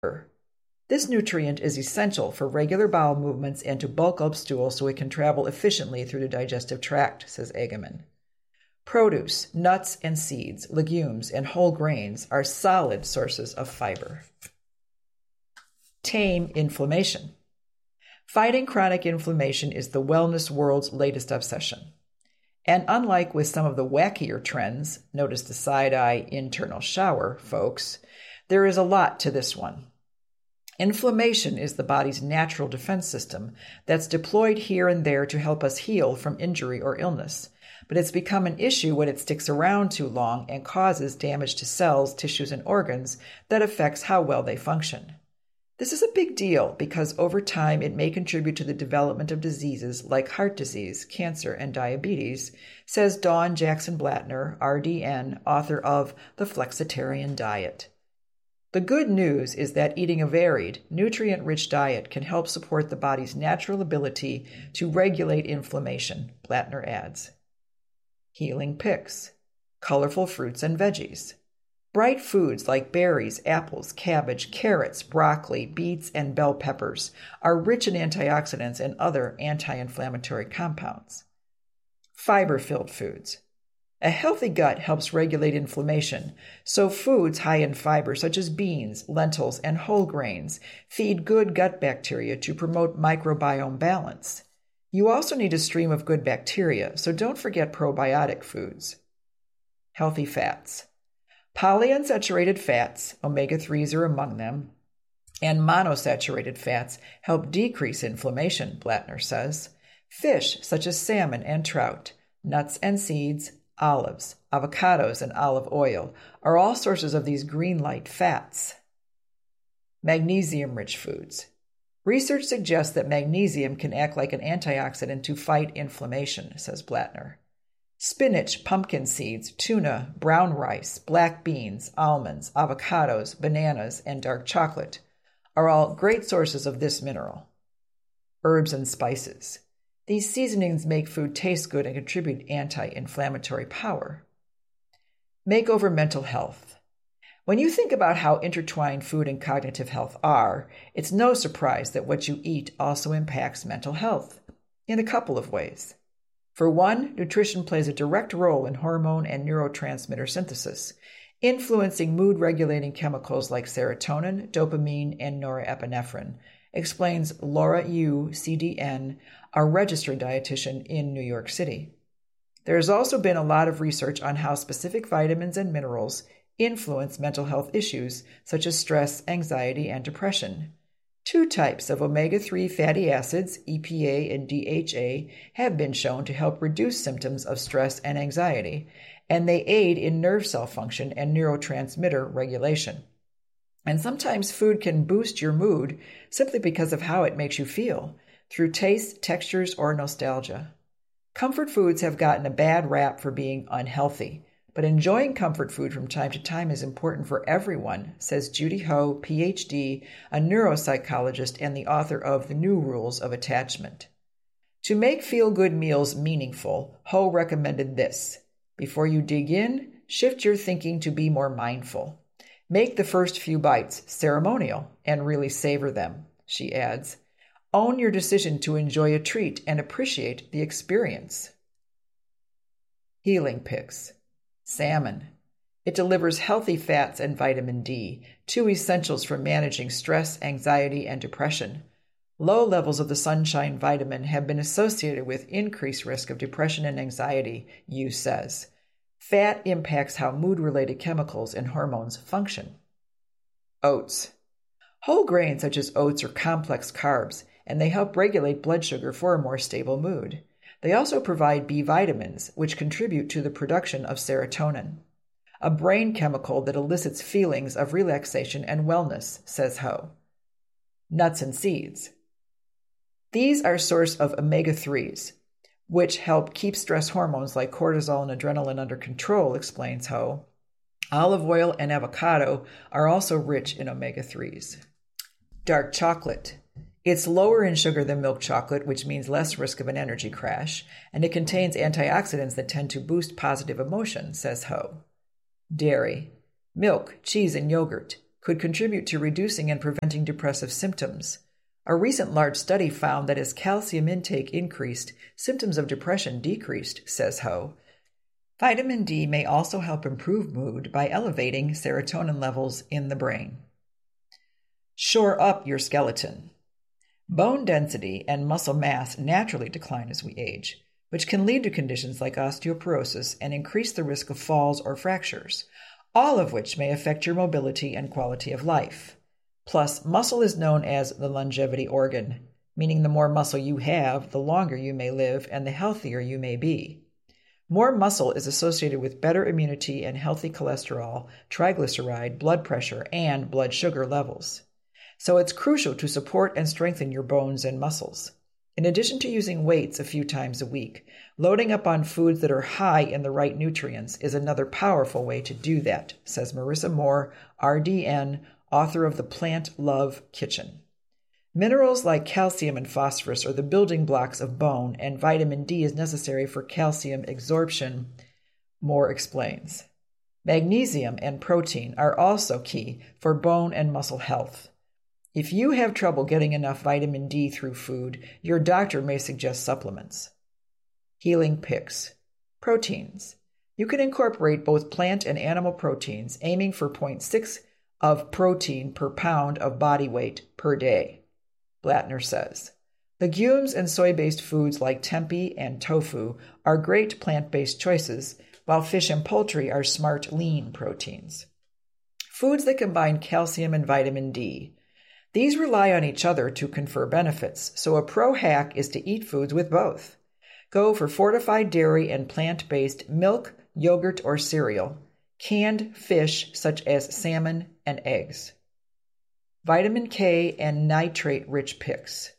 This nutrient is essential for regular bowel movements and to bulk up stool so it can travel efficiently through the digestive tract, says Egeman. Produce, nuts and seeds, legumes, and whole grains are solid sources of fiber. Tame inflammation. Fighting chronic inflammation is the wellness world's latest obsession. And unlike with some of the wackier trends, notice the side-eye internal shower, folks, there is a lot to this one. Inflammation is the body's natural defense system that's deployed here and there to help us heal from injury or illness, but it's become an issue when it sticks around too long and causes damage to cells, tissues, and organs that affects how well they function. This is a big deal because over time it may contribute to the development of diseases like heart disease, cancer, and diabetes, says Dawn Jackson Blattner, RDN, author of The Flexitarian Diet. The good news is that eating a varied, nutrient-rich diet can help support the body's natural ability to regulate inflammation, Blattner adds. Healing picks. Colorful fruits and veggies. Bright foods like berries, apples, cabbage, carrots, broccoli, beets, and bell peppers are rich in antioxidants and other anti-inflammatory compounds. Fiber-filled foods. A healthy gut helps regulate inflammation, so foods high in fiber such as beans, lentils, and whole grains feed good gut bacteria to promote microbiome balance. You also need a stream of good bacteria, so don't forget probiotic foods. Healthy fats. Polyunsaturated fats, omega-3s are among them, and monosaturated fats help decrease inflammation, Blattner says. Fish, such as salmon and trout, nuts and seeds, olives, avocados, and olive oil are all sources of these green light fats. Magnesium-rich foods. Research suggests that magnesium can act like an antioxidant to fight inflammation, says Blattner. Spinach, pumpkin seeds, tuna, brown rice, black beans, almonds, avocados, bananas, and dark chocolate are all great sources of this mineral. Herbs and spices. These seasonings make food taste good and contribute anti-inflammatory power. Makeover mental health. When you think about how intertwined food and cognitive health are, it's no surprise that what you eat also impacts mental health in a couple of ways. For one, nutrition plays a direct role in hormone and neurotransmitter synthesis, influencing mood-regulating chemicals like serotonin, dopamine, and norepinephrine, explains Laura Yu, CDN, our registered dietitian in New York City. There has also been a lot of research on how specific vitamins and minerals influence mental health issues such as stress, anxiety, and depression. 2 types of omega-3 fatty acids, EPA and DHA, have been shown to help reduce symptoms of stress and anxiety, and they aid in nerve cell function and neurotransmitter regulation. And sometimes food can boost your mood simply because of how it makes you feel, through taste, textures, or nostalgia. Comfort foods have gotten a bad rap for being unhealthy, but enjoying comfort food from time to time is important for everyone, says Judy Ho, PhD, a neuropsychologist and the author of The New Rules of Attachment. To make feel-good meals meaningful, Ho recommended this. Before you dig in, shift your thinking to be more mindful. Make the first few bites ceremonial and really savor them, she adds. Own your decision to enjoy a treat and appreciate the experience. Healing picks. Salmon. It delivers healthy fats and vitamin D, 2 essentials for managing stress, anxiety, and depression. Low levels of the sunshine vitamin have been associated with increased risk of depression and anxiety, Yu says. Fat impacts how mood-related chemicals and hormones function. Oats. Whole grains such as oats are complex carbs, and they help regulate blood sugar for a more stable mood. They also provide B vitamins, which contribute to the production of serotonin, a brain chemical that elicits feelings of relaxation and wellness, says Ho. Nuts and seeds. These are a source of omega-3s, which help keep stress hormones like cortisol and adrenaline under control, explains Ho. Olive oil and avocado are also rich in omega-3s. Dark chocolate. It's lower in sugar than milk chocolate, which means less risk of an energy crash, and it contains antioxidants that tend to boost positive emotion, says Ho. Dairy. Milk, cheese, and yogurt. could contribute to reducing and preventing depressive symptoms. A recent large study found that as calcium intake increased, symptoms of depression decreased, says Ho. Vitamin D may also help improve mood by elevating serotonin levels in the brain. Shore up your skeleton. Bone density and muscle mass naturally decline as we age, which can lead to conditions like osteoporosis and increase the risk of falls or fractures, all of which may affect your mobility and quality of life. Plus, muscle is known as the longevity organ, meaning the more muscle you have, the longer you may live and the healthier you may be. More muscle is associated with better immunity and healthy cholesterol, triglyceride, blood pressure, and blood sugar levels. So it's crucial to support and strengthen your bones and muscles. In addition to using weights a few times a week, loading up on foods that are high in the right nutrients is another powerful way to do that, says Marissa Moore, RDN, author of The Plant Love Kitchen. Minerals like calcium and phosphorus are the building blocks of bone, and vitamin D is necessary for calcium absorption, Moore explains. Magnesium and protein are also key for bone and muscle health. If you have trouble getting enough vitamin D through food, your doctor may suggest supplements. Healing picks. Proteins. You can incorporate both plant and animal proteins, aiming for 0.6 of protein per pound of body weight per day, Blattner says. Legumes and soy-based foods like tempeh and tofu are great plant-based choices, while fish and poultry are smart, lean proteins. Foods that combine calcium and vitamin D. These rely on each other to confer benefits, so a pro hack is to eat foods with both. Go for fortified dairy and plant-based milk, yogurt, or cereal, canned fish such as salmon and eggs. Vitamin K and nitrate-rich picks.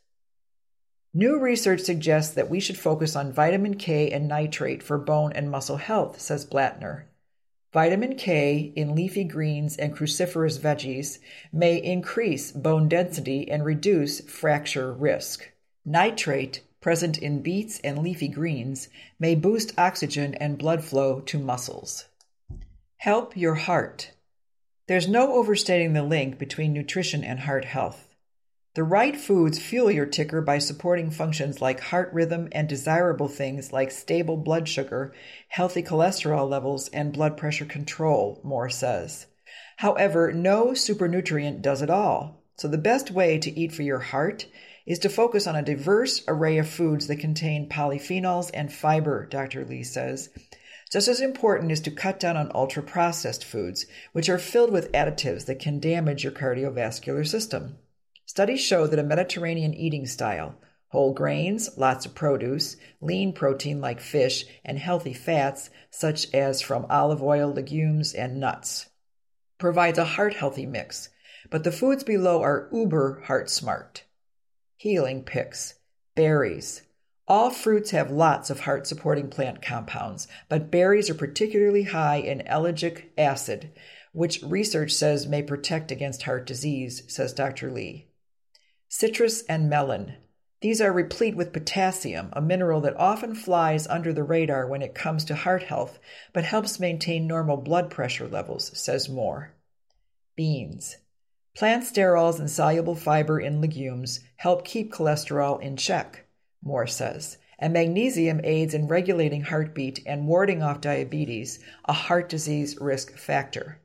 New research suggests that we should focus on vitamin K and nitrate for bone and muscle health, says Blattner. Vitamin K in leafy greens and cruciferous veggies may increase bone density and reduce fracture risk. Nitrate, present in beets and leafy greens, may boost oxygen and blood flow to muscles. Help your heart. There's no overstating the link between nutrition and heart health. The right foods fuel your ticker by supporting functions like heart rhythm and desirable things like stable blood sugar, healthy cholesterol levels, and blood pressure control, Moore says. However, no supernutrient does it all. So the best way to eat for your heart is to focus on a diverse array of foods that contain polyphenols and fiber, Dr. Lee says. Just as important is to cut down on ultra-processed foods, which are filled with additives that can damage your cardiovascular system. Studies show that a Mediterranean eating style, whole grains, lots of produce, lean protein like fish, and healthy fats such as from olive oil, legumes, and nuts, provides a heart-healthy mix, but the foods below are uber heart-smart. Healing picks. Berries. All fruits have lots of heart-supporting plant compounds, but berries are particularly high in ellagic acid, which research says may protect against heart disease, says Dr. Lee. Citrus and melon. These are replete with potassium, a mineral that often flies under the radar when it comes to heart health, but helps maintain normal blood pressure levels, says Moore. Beans. Plant sterols and soluble fiber in legumes help keep cholesterol in check, Moore says, and magnesium aids in regulating heartbeat and warding off diabetes, a heart disease risk factor.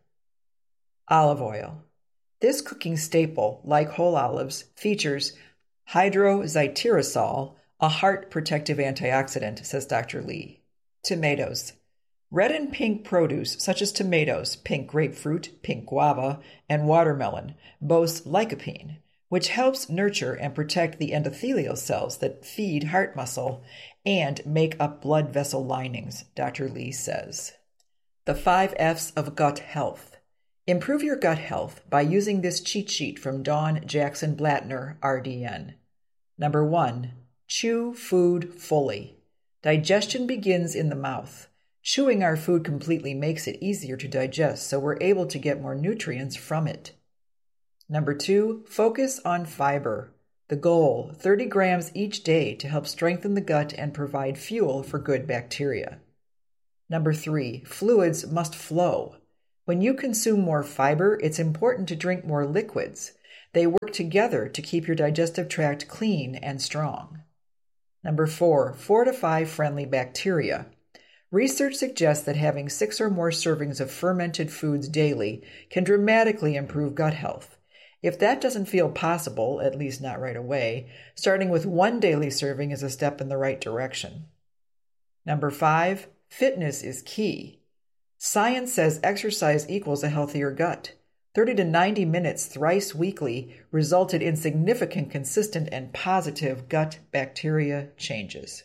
Olive oil. This cooking staple, like whole olives, features hydroxytyrosol, a heart-protective antioxidant, says Dr. Lee. Tomatoes. Red and pink produce, such as tomatoes, pink grapefruit, pink guava, and watermelon, boast lycopene, which helps nurture and protect the endothelial cells that feed heart muscle and make up blood vessel linings, Dr. Lee says. The 5 F's of gut health. Improve your gut health by using this cheat sheet from Dawn Jackson Blattner, RDN. Number 1. Chew food fully. Digestion begins in the mouth. Chewing our food completely makes it easier to digest, so we're able to get more nutrients from it. Number 2. Focus on fiber. The goal, 30 grams each day to help strengthen the gut and provide fuel for good bacteria. Number 3. Fluids must flow. When you consume more fiber, it's important to drink more liquids. They work together to keep your digestive tract clean and strong. Number 4, fortify friendly bacteria. Research suggests that having 6 or more servings of fermented foods daily can dramatically improve gut health. If that doesn't feel possible, at least not right away, starting with 1 daily serving is a step in the right direction. Number 5, fitness is key. Science says exercise equals a healthier gut. 30 to 90 minutes thrice weekly resulted in significant, consistent, and positive gut bacteria changes.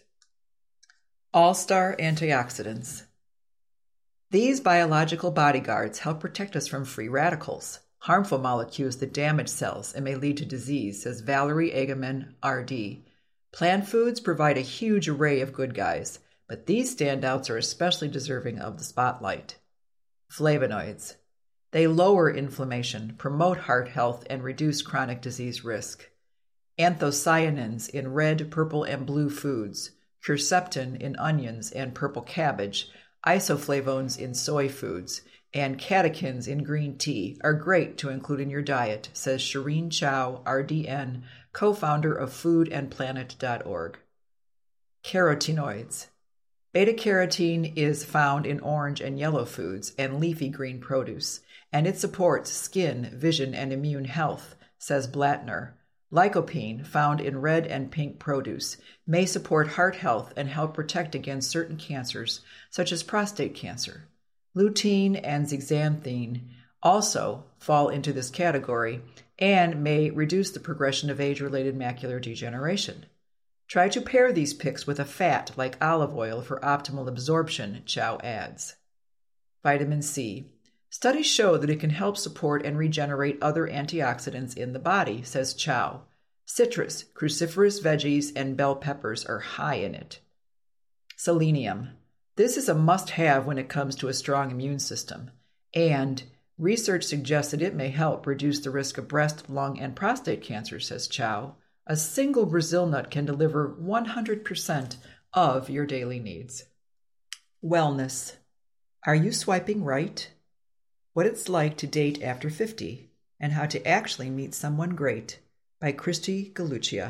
All-Star antioxidants. These biological bodyguards help protect us from free radicals, harmful molecules that damage cells and may lead to disease, says Valerie Egeman, RD. Plant foods provide a huge array of good guys, but these standouts are especially deserving of the spotlight. Flavonoids. They lower inflammation, promote heart health, and reduce chronic disease risk. Anthocyanins in red, purple, and blue foods, quercetin in onions and purple cabbage, isoflavones in soy foods, and catechins in green tea are great to include in your diet, says Shireen Chow, RDN, co-founder of foodandplanet.org. Carotenoids. Beta-carotene is found in orange and yellow foods and leafy green produce, and it supports skin, vision, and immune health, says Blattner. Lycopene, found in red and pink produce, may support heart health and help protect against certain cancers, such as prostate cancer. Lutein and zeaxanthine also fall into this category and may reduce the progression of age-related macular degeneration. Try to pair these picks with a fat like olive oil for optimal absorption, Chow adds. Vitamin C. Studies show that it can help support and regenerate other antioxidants in the body, says Chow. Citrus, cruciferous veggies, and bell peppers are high in it. Selenium. This is a must-have when it comes to a strong immune system, and research suggests that it may help reduce the risk of breast, lung, and prostate cancer, says Chow. A single Brazil nut can deliver 100% of your daily needs. Wellness. Are you swiping right? What it's like to date after 50 and how to actually meet someone great, by Christy Galuccia.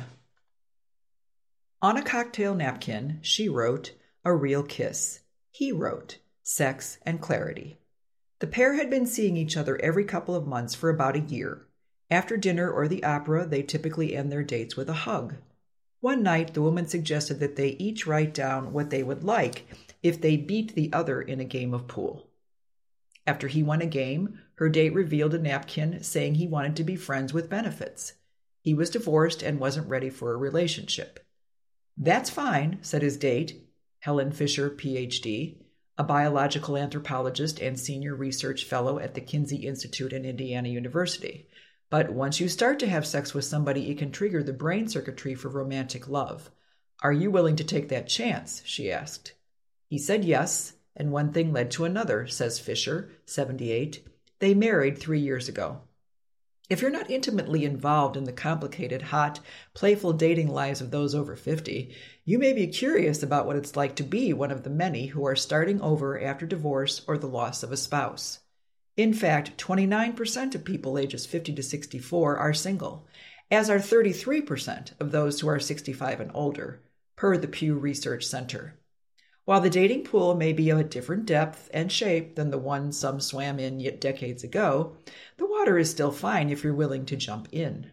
On a cocktail napkin, she wrote, "A real kiss." He wrote, "Sex and clarity." The pair had been seeing each other every couple of months for about a year. After dinner or the opera, they typically end their dates with a hug. One night, the woman suggested that they each write down what they would like if they beat the other in a game of pool. After he won a game, her date revealed a napkin saying he wanted to be friends with benefits. He was divorced and wasn't ready for a relationship. "That's fine," said his date, Helen Fisher, Ph.D., a biological anthropologist and senior research fellow at the Kinsey Institute and Indiana University. "But once you start to have sex with somebody, it can trigger the brain circuitry for romantic love. Are you willing to take that chance?" she asked. He said yes, and one thing led to another, says Fisher, 78. They married 3 years ago. If you're not intimately involved in the complicated, hot, playful dating lives of those over 50, you may be curious about what it's like to be one of the many who are starting over after divorce or the loss of a spouse. In fact, 29% of people ages 50 to 64 are single, as are 33% of those who are 65 and older, per the Pew Research Center. While the dating pool may be of a different depth and shape than the one some swam in yet decades ago, the water is still fine if you're willing to jump in.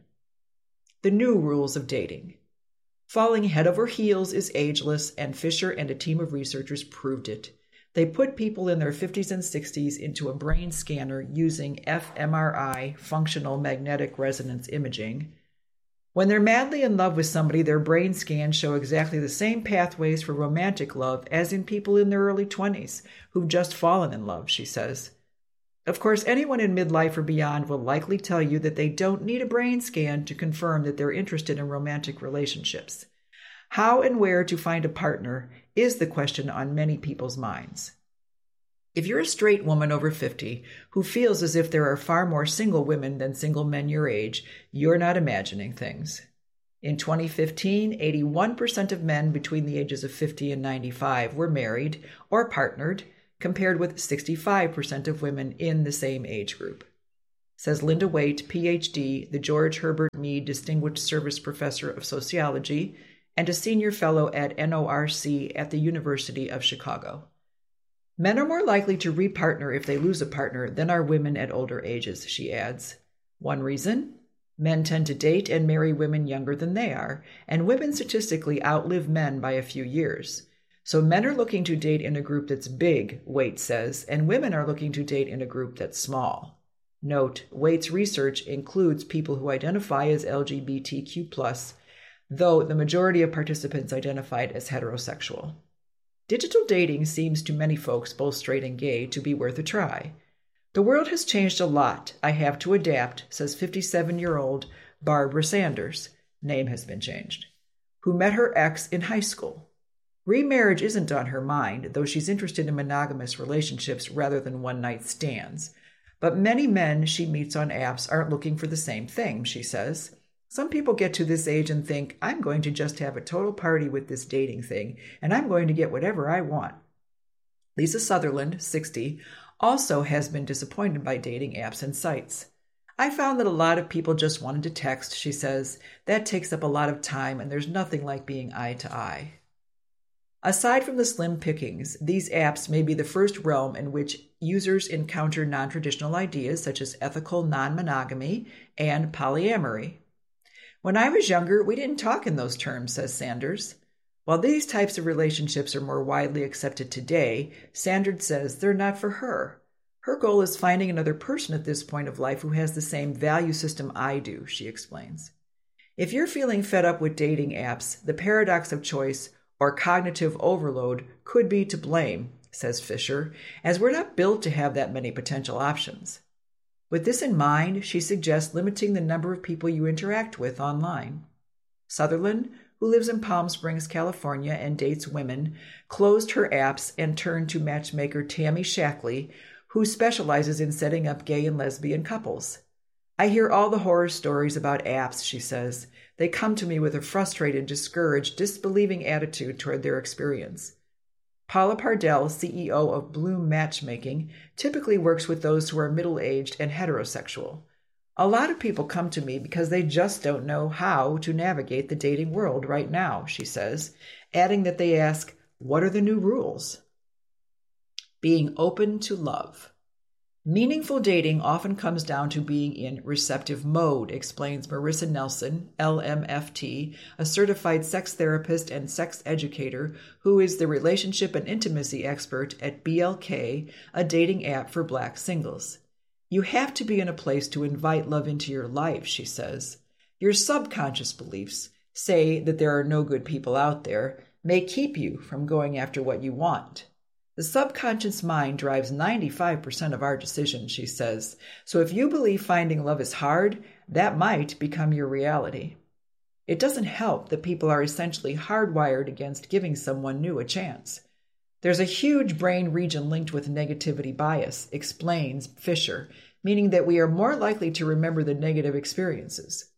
The new rules of dating. Falling head over heels is ageless, and Fisher and a team of researchers proved it. They put people in their 50s and 60s into a brain scanner using fMRI, functional magnetic resonance imaging. When they're madly in love with somebody, their brain scans show exactly the same pathways for romantic love as in people in their early 20s who've just fallen in love, she says. Of course, anyone in midlife or beyond will likely tell you that they don't need a brain scan to confirm that they're interested in romantic relationships. How and where to find a partner is the question on many people's minds. If you're a straight woman over 50 who feels as if there are far more single women than single men your age, you're not imagining things. In 2015, 81% of men between the ages of 50 and 95 were married or partnered, compared with 65% of women in the same age group. Says Linda Waite, Ph.D., the George Herbert Mead Distinguished Service Professor of Sociology, and a senior fellow at NORC at the University of Chicago. Men are more likely to repartner if they lose a partner than are women at older ages, she adds. One reason? Men tend to date and marry women younger than they are, and women statistically outlive men by a few years. So men are looking to date in a group that's big, Waite says, and women are looking to date in a group that's small. Note, Waite's research includes people who identify as LGBTQ+, though the majority of participants identified as heterosexual. Digital dating seems to many folks, both straight and gay, to be worth a try. The world has changed a lot. I have to adapt, says 57-year-old Barbara Sanders, name has been changed, who met her ex in high school. Remarriage isn't on her mind, though she's interested in monogamous relationships rather than one-night stands. But many men she meets on apps aren't looking for the same thing, she says. Some people get to this age and think, I'm going to just have a total party with this dating thing, and I'm going to get whatever I want. Lisa Sutherland, 60, also has been disappointed by dating apps and sites. I found that a lot of people just wanted to text, she says. That takes up a lot of time, and there's nothing like being eye to eye. Aside from the slim pickings, these apps may be the first realm in which users encounter non-traditional ideas such as ethical non-monogamy and polyamory. When I was younger, we didn't talk in those terms, says Sanders. While these types of relationships are more widely accepted today, Sanders says they're not for her. Her goal is finding another person at this point of life who has the same value system I do, she explains. If you're feeling fed up with dating apps, the paradox of choice or cognitive overload could be to blame, says Fisher, as we're not built to have that many potential options. With this in mind, she suggests limiting the number of people you interact with online. Sutherland, who lives in Palm Springs, California, and dates women, closed her apps and turned to matchmaker Tammy Shackley, who specializes in setting up gay and lesbian couples. I hear all the horror stories about apps, she says. They come to me with a frustrated, discouraged, disbelieving attitude toward their experience. Paula Pardell, CEO of Bloom Matchmaking, typically works with those who are middle-aged and heterosexual. A lot of people come to me because they just don't know how to navigate the dating world right now, she says, adding that they ask, what are the new rules? Being open to love. Meaningful dating often comes down to being in receptive mode, explains Marissa Nelson, LMFT, a certified sex therapist and sex educator who is the relationship and intimacy expert at BLK, a dating app for Black singles. You have to be in a place to invite love into your life, she says. Your subconscious beliefs, say that there are no good people out there, may keep you from going after what you want. The subconscious mind drives 95% of our decisions, she says. So if you believe finding love is hard, that might become your reality. It doesn't help that people are essentially hardwired against giving someone new a chance. There's a huge brain region linked with negativity bias, explains Fisher, meaning that we are more likely to remember the negative experiences.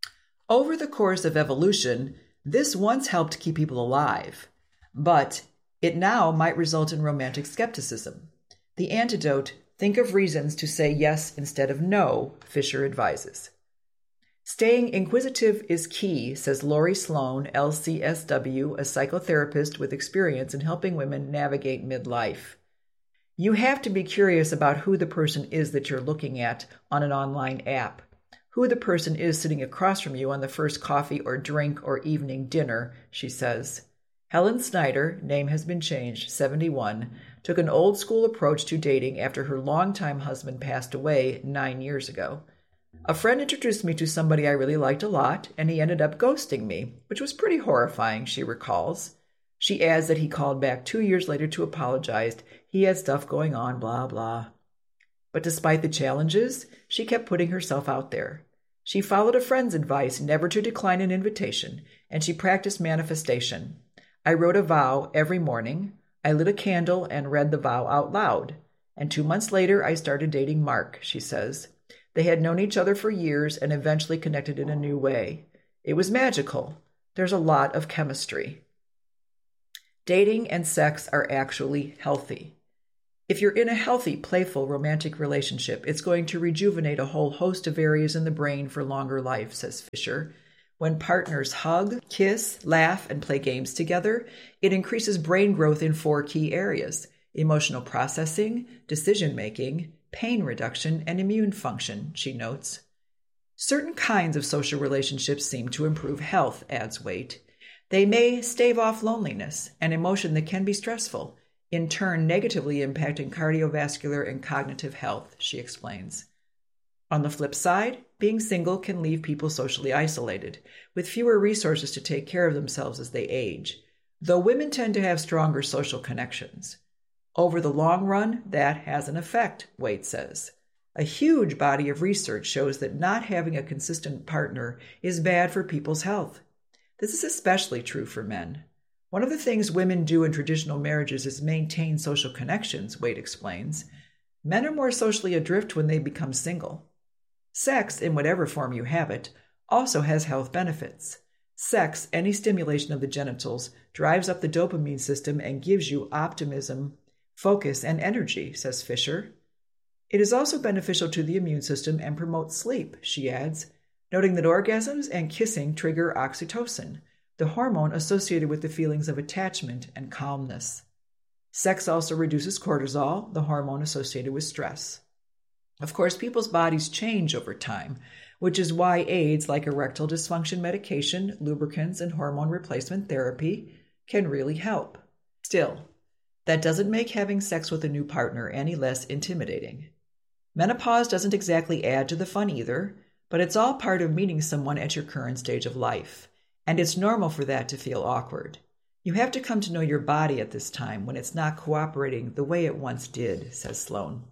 Over the course of evolution, this once helped keep people alive, but it now might result in romantic skepticism. The antidote, think of reasons to say yes instead of no, Fisher advises. Staying inquisitive is key, says Lori Sloan, LCSW, a psychotherapist with experience in helping women navigate midlife. You have to be curious about who the person is that you're looking at on an online app, who the person is sitting across from you on the first coffee or drink or evening dinner, she says. Helen Snyder, name has been changed, 71, took an old-school approach to dating after her longtime husband passed away 9 years ago. A friend introduced me to somebody I really liked a lot, and he ended up ghosting me, which was pretty horrifying, she recalls. She adds that he called back 2 years later to apologize. He had stuff going on, blah, blah. But despite the challenges, she kept putting herself out there. She followed a friend's advice never to decline an invitation, and she practiced manifestation. I wrote a vow every morning. I lit a candle and read the vow out loud. And 2 months later, I started dating Mark, she says. They had known each other for years and eventually connected in a new way. It was magical. There's a lot of chemistry. Dating and sex are actually healthy. If you're in a healthy, playful, romantic relationship, it's going to rejuvenate a whole host of areas in the brain for longer life, says Fisher. When partners hug, kiss, laugh, and play games together, it increases brain growth in 4 key areas: emotional processing, decision-making, pain reduction, and immune function, she notes. Certain kinds of social relationships seem to improve health, adds Waite. They may stave off loneliness, an emotion that can be stressful, in turn negatively impacting cardiovascular and cognitive health, she explains. On the flip side, being single can leave people socially isolated, with fewer resources to take care of themselves as they age, though women tend to have stronger social connections. Over the long run, that has an effect, Waite says. A huge body of research shows that not having a consistent partner is bad for people's health. This is especially true for men. One of the things women do in traditional marriages is maintain social connections, Waite explains. Men are more socially adrift when they become single. Sex, in whatever form you have it, also has health benefits. Sex, any stimulation of the genitals, drives up the dopamine system and gives you optimism, focus, and energy, says Fisher. It is also beneficial to the immune system and promotes sleep, she adds, noting that orgasms and kissing trigger oxytocin, the hormone associated with the feelings of attachment and calmness. Sex also reduces cortisol, the hormone associated with stress. Of course, people's bodies change over time, which is why aids like erectile dysfunction medication, lubricants, and hormone replacement therapy can really help. Still, that doesn't make having sex with a new partner any less intimidating. Menopause doesn't exactly add to the fun either, but it's all part of meeting someone at your current stage of life, and it's normal for that to feel awkward. You have to come to know your body at this time when it's not cooperating the way it once did, says Sloan.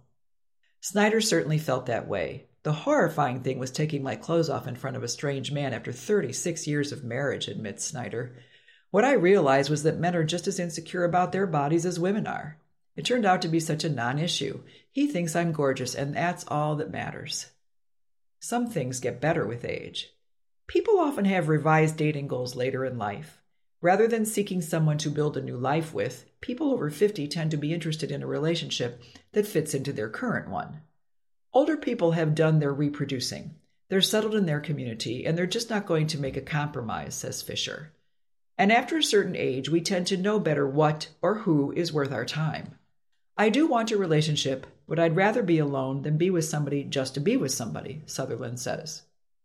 Snyder certainly felt that way. The horrifying thing was taking my clothes off in front of a strange man after 36 years of marriage, admits Snyder. What I realized was that men are just as insecure about their bodies as women are. It turned out to be such a non-issue. He thinks I'm gorgeous, and that's all that matters. Some things get better with age. People often have revised dating goals later in life. Rather than seeking someone to build a new life with, people over 50 tend to be interested in a relationship that fits into their current one. Older people have done their reproducing. They're settled in their community, and they're just not going to make a compromise, says Fisher. And after a certain age, we tend to know better what or who is worth our time. I do want a relationship, but I'd rather be alone than be with somebody just to be with somebody, Sutherland says.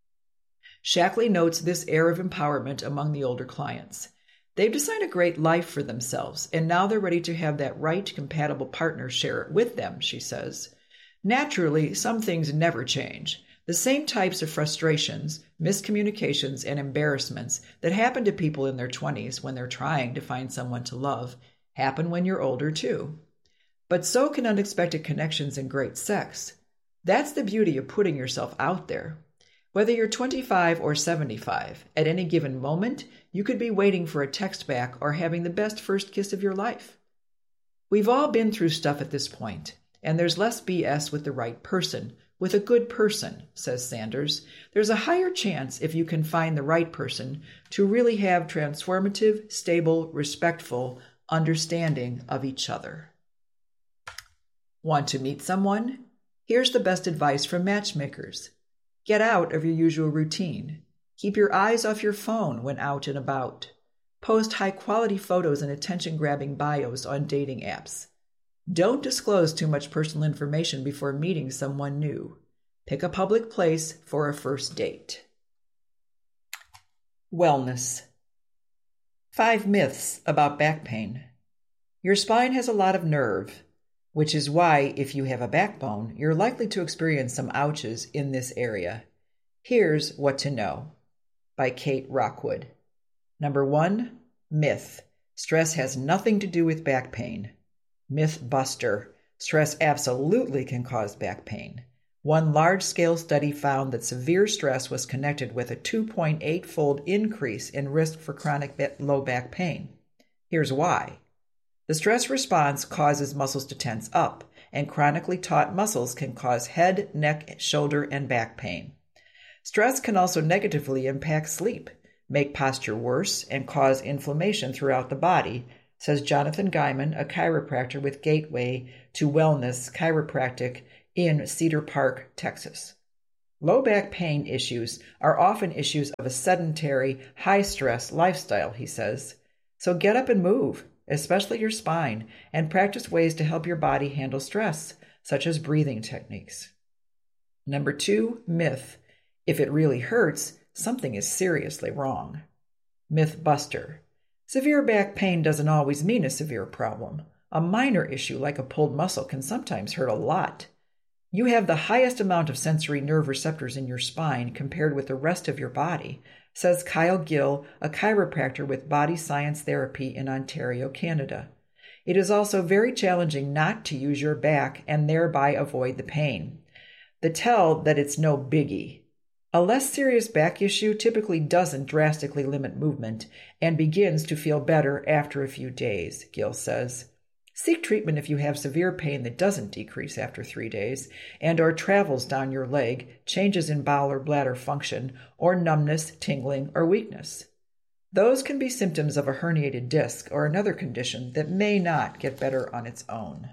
Shackley notes this air of empowerment among the older clients. They've designed a great life for themselves, and now they're ready to have that right, compatible partner share it with them, she says. Naturally, some things never change. The same types of frustrations, miscommunications, and embarrassments that happen to people in their 20s when they're trying to find someone to love happen when you're older too. But so can unexpected connections and great sex. That's the beauty of putting yourself out there. Whether you're 25 or 75, at any given moment, you could be waiting for a text back or having the best first kiss of your life. We've all been through stuff at this point, and there's less BS with the right person, with a good person, says Sanders. There's a higher chance, if you can find the right person, to really have transformative, stable, respectful understanding of each other. Want to meet someone? Here's the best advice from matchmakers. Get out of your usual routine. Keep your eyes off your phone when out and about. Post high-quality photos and attention-grabbing bios on dating apps. Don't disclose too much personal information before meeting someone new. Pick a public place for a first date. Wellness. 5 myths about back pain. Your spine has a lot of nerve, which is why, if you have a backbone, you're likely to experience some ouches in this area. Here's what to know. By Kate Rockwood. Number 1, myth. Stress has nothing to do with back pain. Myth buster. Stress absolutely can cause back pain. One large-scale study found that severe stress was connected with a 2.8-fold increase in risk for chronic low back pain. Here's why. The stress response causes muscles to tense up, and chronically taut muscles can cause head, neck, shoulder, and back pain. Stress can also negatively impact sleep, make posture worse, and cause inflammation throughout the body, says Jonathan Guyman, a chiropractor with Gateway to Wellness Chiropractic in Cedar Park, Texas. Low back pain issues are often issues of a sedentary, high-stress lifestyle, he says. So get up and move, especially your spine, and practice ways to help your body handle stress, such as breathing techniques. Number 2, myth. If it really hurts, something is seriously wrong. Myth buster. Severe back pain doesn't always mean a severe problem. A minor issue like a pulled muscle can sometimes hurt a lot. You have the highest amount of sensory nerve receptors in your spine compared with the rest of your body, says Kyle Gill, a chiropractor with Body Science Therapy in Ontario, Canada. It is also very challenging not to use your back and thereby avoid the pain. The tell that it's no biggie. A less serious back issue typically doesn't drastically limit movement and begins to feel better after a few days, Gill says. Seek treatment if you have severe pain that doesn't decrease after 3 days and/or travels down your leg, changes in bowel or bladder function, or numbness, tingling, or weakness. Those can be symptoms of a herniated disc or another condition that may not get better on its own.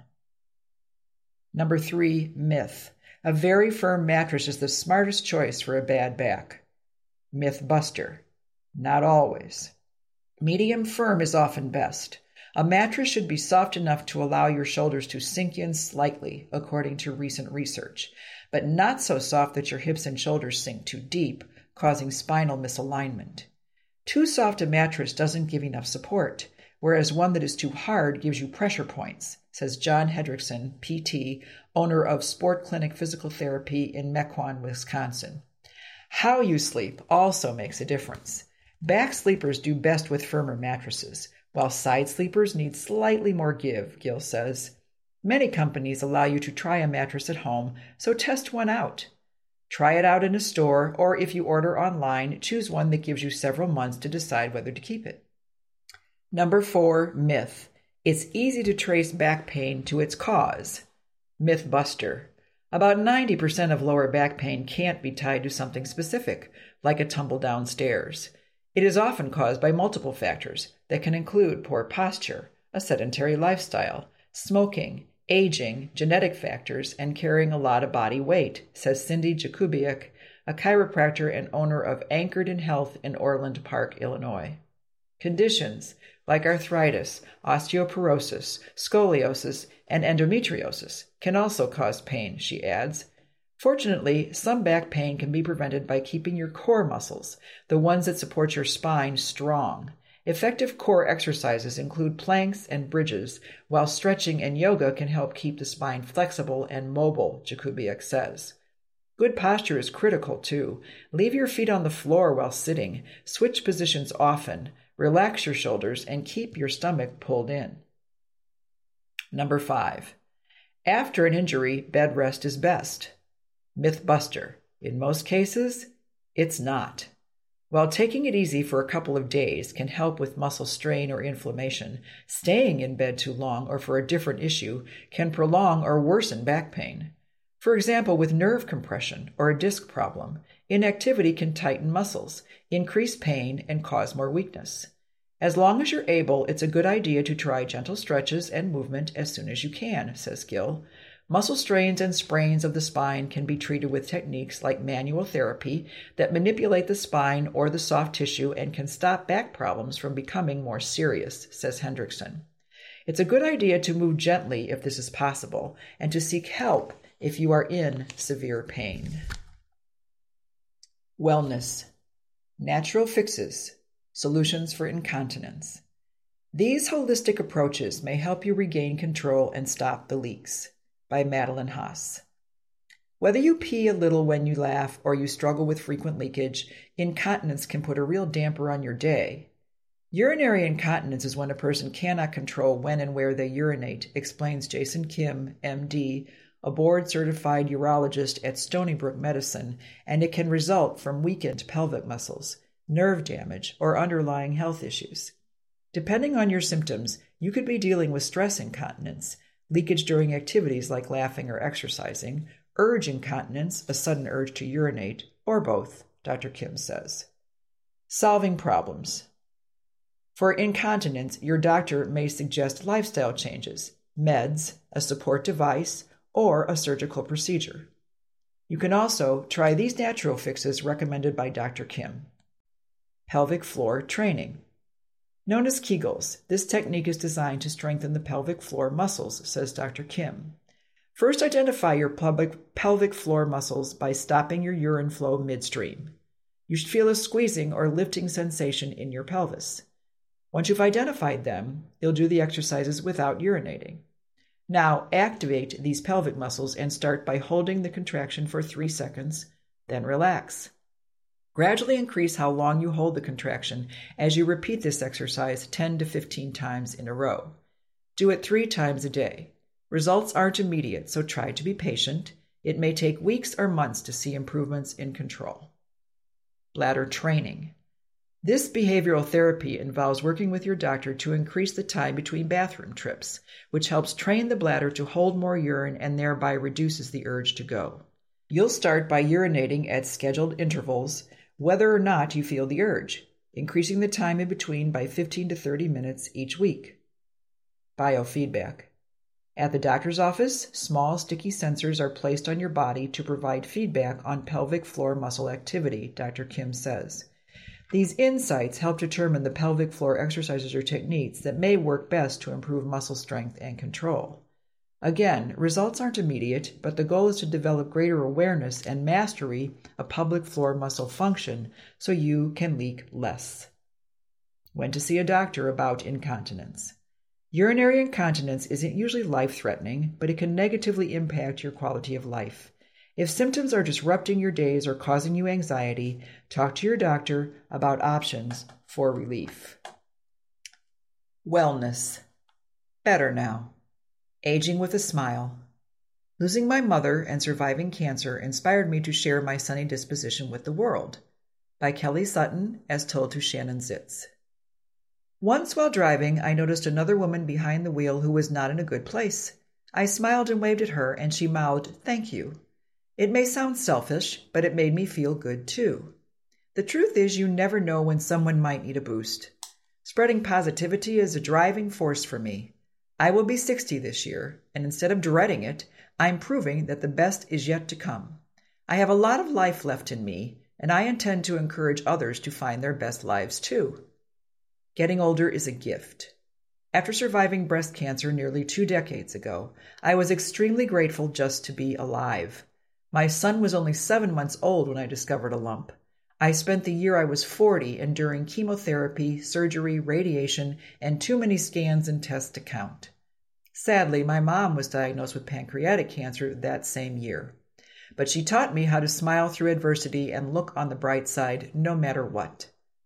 Number 3, myth. A very firm mattress is the smartest choice for a bad back. Myth buster. Not always. Medium firm is often best. A mattress should be soft enough to allow your shoulders to sink in slightly, according to recent research, but not so soft that your hips and shoulders sink too deep, causing spinal misalignment. Too soft a mattress doesn't give enough support, whereas one that is too hard gives you pressure points, says John Hendrickson, PT, owner of Sport Clinic Physical Therapy in Mequon, Wisconsin. How you sleep also makes a difference. Back sleepers do best with firmer mattresses, while side sleepers need slightly more give, Gill says. Many companies allow you to try a mattress at home, so test one out. Try it out in a store, or if you order online, choose one that gives you several months to decide whether to keep it. Number 4, myth. It's easy to trace back pain to its cause. Myth buster. About 90% of lower back pain can't be tied to something specific, like a tumble down stairs. It is often caused by multiple factors that can include poor posture, a sedentary lifestyle, smoking, aging, genetic factors, and carrying a lot of body weight, says Cindy Jakubiak, a chiropractor and owner of Anchored in Health in Orland Park, Illinois. Conditions like arthritis, osteoporosis, scoliosis, and endometriosis can also cause pain, she adds. Fortunately, some back pain can be prevented by keeping your core muscles, the ones that support your spine, strong. Effective core exercises include planks and bridges, while stretching and yoga can help keep the spine flexible and mobile, Jakubiak says. Good posture is critical, too. Leave your feet on the floor while sitting, switch positions often, relax your shoulders, and keep your stomach pulled in. Number 5. After an injury, bed rest is best. Myth buster. In most cases, it's not. While taking it easy for a couple of days can help with muscle strain or inflammation, staying in bed too long or for a different issue can prolong or worsen back pain. For example, with nerve compression or a disc problem, inactivity can tighten muscles, increase pain, and cause more weakness. As long as you're able, it's a good idea to try gentle stretches and movement as soon as you can, says Gill. Muscle strains and sprains of the spine can be treated with techniques like manual therapy that manipulate the spine or the soft tissue and can stop back problems from becoming more serious, says Hendrickson. It's a good idea to move gently if this is possible and to seek help if you are in severe pain. Wellness. Natural fixes. Solutions for incontinence. These holistic approaches may help you regain control and stop the leaks. By Madeline Haas. Whether you pee a little when you laugh or you struggle with frequent leakage, incontinence can put a real damper on your day. Urinary incontinence is when a person cannot control when and where they urinate, explains Jason Kim, MD, a board-certified urologist at Stony Brook Medicine, and it can result from weakened pelvic muscles, nerve damage, or underlying health issues. Depending on your symptoms, you could be dealing with stress incontinence, leakage during activities like laughing or exercising, urge incontinence, a sudden urge to urinate, or both, Dr. Kim says. Solving problems. For incontinence, your doctor may suggest lifestyle changes, meds, a support device, or a surgical procedure. You can also try these natural fixes recommended by Dr. Kim. Pelvic floor training. Known as Kegels, this technique is designed to strengthen the pelvic floor muscles, says Dr. Kim. First, identify your pelvic floor muscles by stopping your urine flow midstream. You should feel a squeezing or lifting sensation in your pelvis. Once you've identified them, you'll do the exercises without urinating. Now, activate these pelvic muscles and start by holding the contraction for 3 seconds, then relax. Gradually increase how long you hold the contraction as you repeat this exercise 10 to 15 times in a row. Do it 3 times a day. Results aren't immediate, so try to be patient. It may take weeks or months to see improvements in control. Bladder training. This behavioral therapy involves working with your doctor to increase the time between bathroom trips, which helps train the bladder to hold more urine and thereby reduces the urge to go. You'll start by urinating at scheduled intervals, whether or not you feel the urge, increasing the time in between by 15 to 30 minutes each week. Biofeedback. At the doctor's office, small sticky sensors are placed on your body to provide feedback on pelvic floor muscle activity, Dr. Kim says. These insights help determine the pelvic floor exercises or techniques that may work best to improve muscle strength and control. Again, results aren't immediate, but the goal is to develop greater awareness and mastery of pelvic floor muscle function so you can leak less. When to see a doctor about incontinence. Urinary incontinence isn't usually life-threatening, but it can negatively impact your quality of life. If symptoms are disrupting your days or causing you anxiety, talk to your doctor about options for relief. Wellness. Better now. Aging with a smile. Losing my mother and surviving cancer inspired me to share my sunny disposition with the world. By Kelly Sutton, as told to Shannon Zitz. Once while driving, I noticed another woman behind the wheel who was not in a good place. I smiled and waved at her, and she mouthed, "Thank you." It may sound selfish, but it made me feel good too. The truth is, you never know when someone might need a boost. Spreading positivity is a driving force for me. I will be 60 this year, and instead of dreading it, I'm proving that the best is yet to come. I have a lot of life left in me, and I intend to encourage others to find their best lives too. Getting older is a gift. After surviving breast cancer nearly 2 decades ago, I was extremely grateful just to be alive. My son was only 7 months old when I discovered a lump. I spent the year I was 40 enduring chemotherapy, surgery, radiation, and too many scans and tests to count. Sadly, my mom was diagnosed with pancreatic cancer that same year. But she taught me how to smile through adversity and look on the bright side no matter what.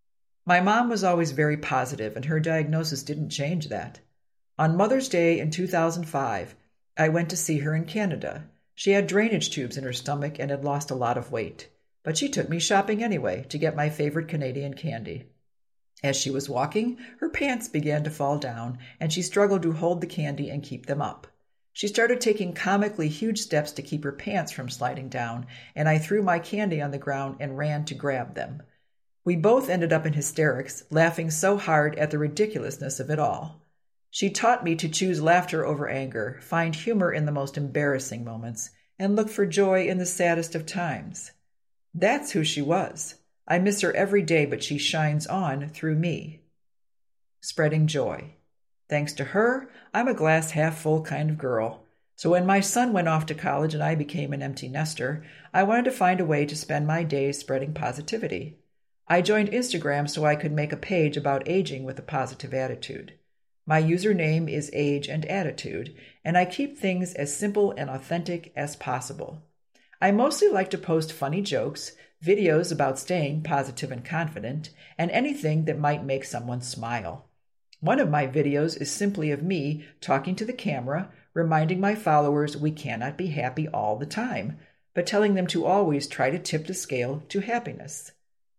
My mom was always very positive, and her diagnosis didn't change that. On Mother's Day in 2005, I went to see her in Canada. She had drainage tubes in her stomach and had lost a lot of weight. But she took me shopping anyway to get my favorite Canadian candy. As she was walking, her pants began to fall down, and she struggled to hold the candy and keep them up. She started taking comically huge steps to keep her pants from sliding down, and I threw my candy on the ground and ran to grab them. We both ended up in hysterics, laughing so hard at the ridiculousness of it all. She taught me to choose laughter over anger, find humor in the most embarrassing moments, and look for joy in the saddest of times. That's who she was. I miss her every day, but she shines on through me. Spreading joy. Thanks to her, I'm a glass half full kind of girl. So when my son went off to college and I became an empty nester, I wanted to find a way to spend my days spreading positivity. I joined Instagram so I could make a page about aging with a positive attitude. My username is Age and Attitude, and I keep things as simple and authentic as possible. I mostly like to post funny jokes, videos about staying positive and confident, and anything that might make someone smile. One of my videos is simply of me talking to the camera, reminding my followers we cannot be happy all the time, but telling them to always try to tip the scale to happiness.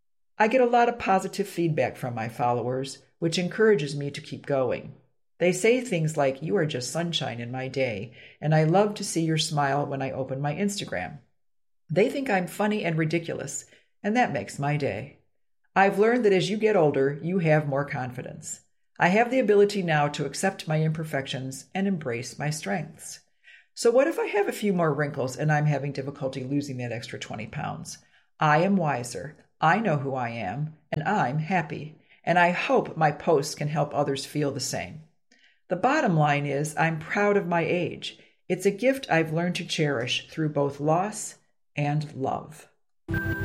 I get a lot of positive feedback from my followers, which encourages me to keep going. They say things like, "You are just sunshine in my day," and I love to see your smile when I open my Instagram. They think I'm funny and ridiculous, and that makes my day. I've learned that as you get older, you have more confidence. I have the ability now to accept my imperfections and embrace my strengths. So what if I have a few more wrinkles and I'm having difficulty losing that extra 20 pounds? I am wiser, I know who I am, and I'm happy. And I hope my posts can help others feel the same. The bottom line is I'm proud of my age. It's a gift I've learned to cherish through both loss and love.